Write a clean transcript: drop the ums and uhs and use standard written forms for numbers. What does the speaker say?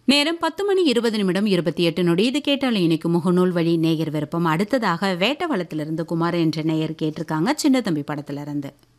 நேரம் 10:20:28 இது கேட்டாலே இன்னைக்கு முகநூல் வழி நேயர் விருப்பம். அடுத்ததாக வேட்டவளத்திலிருந்து குமார் என்ற நேயர் கேட்டிருக்காங்க சின்ன தம்பி படத்துல இருந்து.